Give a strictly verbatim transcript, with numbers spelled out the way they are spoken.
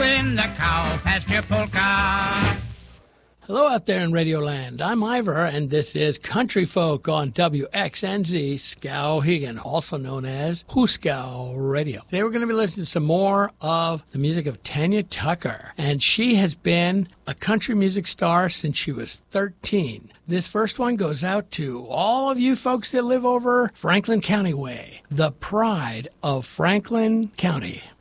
in the cow pasture polka. Hello out there in Radio Land. I'm Ivor, and this is Country Folk on W X N Z Skowhegan, also known as Hooskow Radio. Today we're going to be listening to some more of the music of Tanya Tucker, and she has been a country music star since she was thirteen. This first one goes out to all of you folks that live over Franklin County way, the pride of Franklin County.